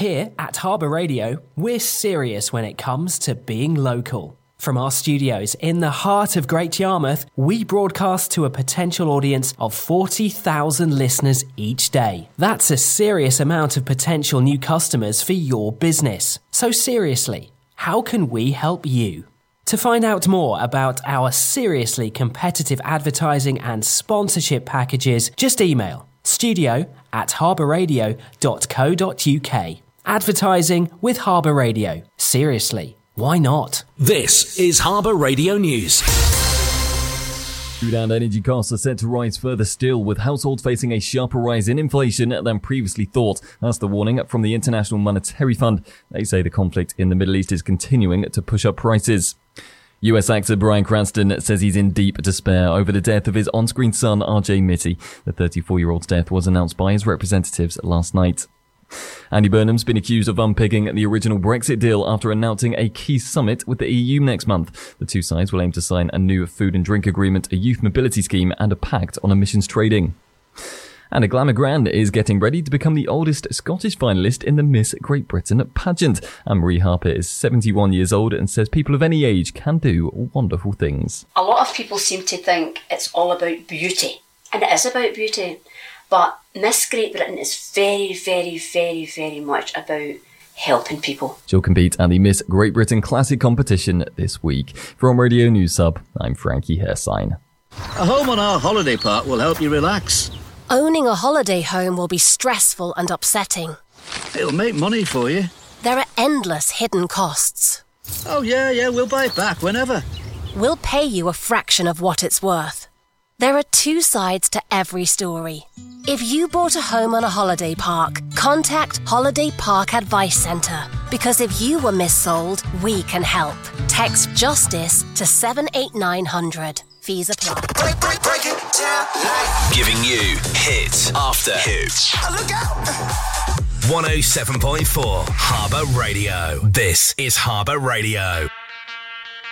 Here at Harbour Radio, we're serious when it comes to being local. From our studios in the heart of Great Yarmouth, we broadcast to a potential audience of 40,000 listeners each day. That's a serious amount of potential new customers for your business. So seriously, how can we help you? To find out more about our seriously competitive advertising and sponsorship packages, just email studio@harbourradio.co.uk. Advertising with Harbour Radio. Seriously, why not? This is Harbour Radio News. Food and energy costs are set to rise further still, with households facing a sharper rise in inflation than previously thought. That's the warning from the International Monetary Fund. They say the conflict in the Middle East is continuing to push up prices. US actor Bryan Cranston says he's in deep despair over the death of his on-screen son, RJ Mitty. The 34-year-old's death was announced by his representatives last night. Andy Burnham's been accused of unpicking the original Brexit deal after announcing a key summit with the EU next month. The two sides will aim to sign a new food and drink agreement, a youth mobility scheme, and a pact on emissions trading. And a Glamour Grand is getting ready to become the oldest Scottish finalist in the Miss Great Britain pageant. Anne-Marie Harper is 71 years old and says people of any age can do wonderful things. A lot of people seem to think it's all about beauty, and it is about beauty, but Miss Great Britain is very, very, very, very much about helping people. She'll compete at the Miss Great Britain Classic competition this week. From Radio News Sub, I'm Frankie Hairsign. A home on our holiday park will help you relax. Owning a holiday home will be stressful and upsetting. It'll make money for you. There are endless hidden costs. Oh, yeah, we'll buy it back whenever. We'll pay you a fraction of what it's worth. There are two sides to every story. If you bought a home on a holiday park, contact Holiday Park Advice Centre. Because if you were missold, we can help. Text JUSTICE to 78900. Fees apply. Break it down like. Giving you hit after hit. Look out! 107.4 Harbour Radio. This is Harbour Radio.